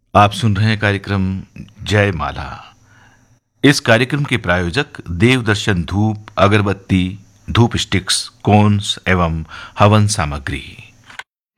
आप सुन रहे हैं कार्यक्रम जय माला। इस कार्यक्रम के प्रायोजक देवदर्शन धूप, अगरबत्ती, धूप स्टिक्स, कोन्स एवं हवन सामग्री।